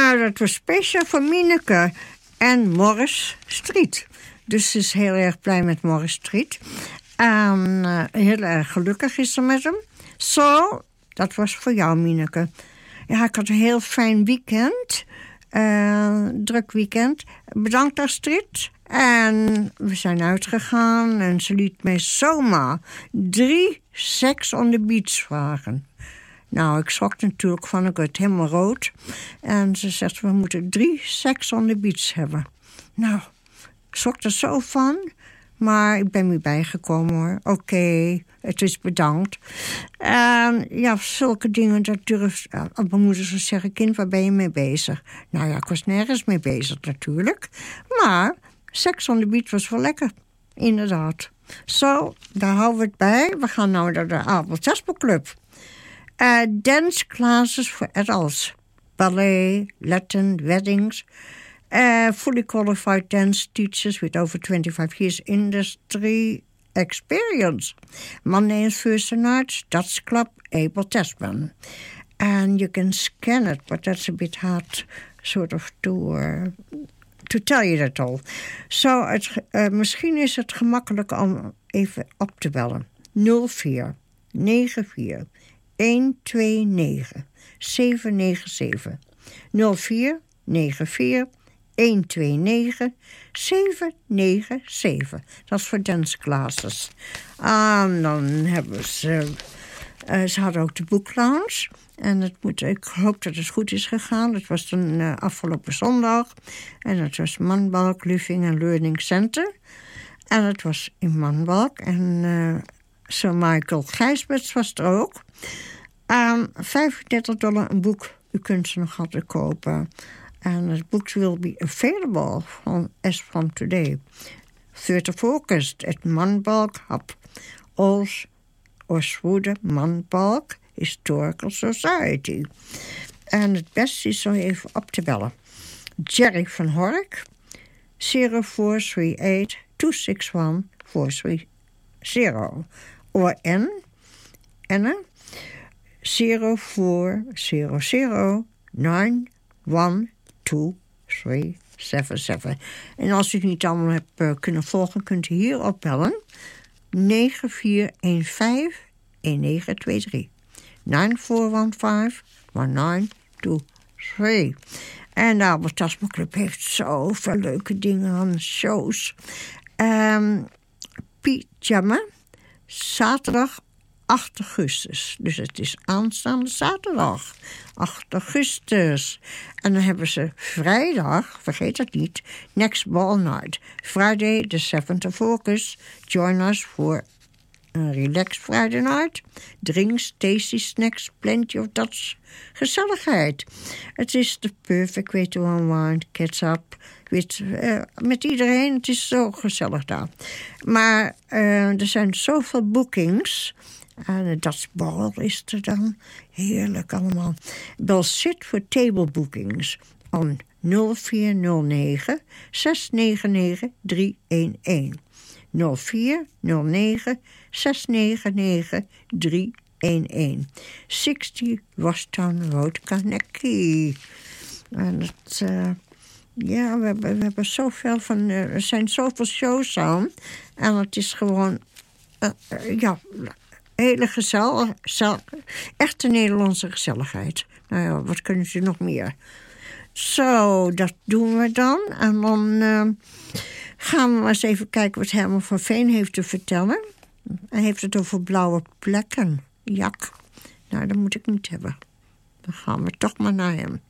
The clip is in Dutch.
Nou, dat was speciaal voor Mieneke en Morris Street. Dus ze is heel erg blij met Morris Street. En heel erg gelukkig is ze met hem. Zo, dat was voor jou, Mieneke. Ja, ik had een heel fijn weekend. Druk weekend. Bedankt, Astrid. En we zijn uitgegaan en ze liet mij zomaar 3 Sex on the Beach vragen. Nou, ik schrok natuurlijk van, ik werd helemaal rood. En ze zegt, we moeten 3 Sex on the Beach hebben. Nou, ik schrok er zo van. Maar ik ben weer bijgekomen hoor. Oké, het is bedankt. En ja, zulke dingen, dat durft... mijn moeder zou zeggen, kind, waar ben je mee bezig? Nou ja, ik was nergens mee bezig natuurlijk. Maar Sex on the Beach was wel lekker. Inderdaad. Zo, daar houden we het bij. We gaan nou naar de Abel Club. Dance classes for adults. Ballet, Latin, weddings... fully qualified dance teachers with over 25 years industry experience. Monday and Thursday nights, Dutch Club, Abel Tasman. And you can scan it, but that's a bit hard sort of to tell you that all. So, misschien is het gemakkelijk om even op te bellen. 04 94 129 797 04 94 129 797. Dat is voor dance classes. En dan hebben ze hadden ook de boeklounge. En ik hoop dat het goed is gegaan. Het was dan afgelopen zondag. En het was Manbalk Living and Learning Center. En het was in Manbalk. En Sir Michael Gijsbert was er ook. $35 een boek. U kunt ze nog altijd kopen. And the books will be available as from today. 30 August at Manbalk Hub. Oswoude Manbalk Historical Society. En het beste is zo even op te bellen. Jerry van Hork. 0438 261 430. Or Anne 0400 912377. En als u het niet allemaal hebt kunnen volgen, kunt u hier opbellen. 9415 1923. 9415 1923. En de Abel Tasman Club heeft zoveel leuke dingen aan shows. Pyjama, zaterdag 8 augustus. Dus het is aanstaande zaterdag, 8 augustus. En dan hebben ze vrijdag, vergeet dat niet, Next Ball Night. Friday, the 7th of August. Join us for a relaxed Friday night. Drinks, tasty snacks, plenty of Dutch gezelligheid. Het is de perfect way to unwind, catch up met iedereen. Het is zo gezellig daar. Maar er zijn zoveel bookings. En de Dutch Ball is er dan. Heerlijk allemaal. Bel zit voor table bookings on 0409 699 311. 0409 699 311. 60 Wastown Road, Carnegie. En het... ja, we hebben zoveel van... er zijn zoveel shows aan. En het is gewoon... hele echte Nederlandse gezelligheid. Nou ja, wat kunnen ze nog meer? Zo, dat doen we dan. En dan gaan we maar eens even kijken wat Herman van Veen heeft te vertellen. Hij heeft het over blauwe plekken. Jak. Nou, dat moet ik niet hebben. Dan gaan we toch maar naar hem.